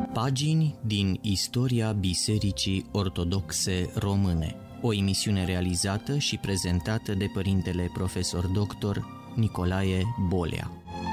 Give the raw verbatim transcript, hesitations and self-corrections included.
Pagini din istoria Bisericii Ortodoxe Române. O emisiune realizată și prezentată de părintele profesor doctor Nicolae Bolea.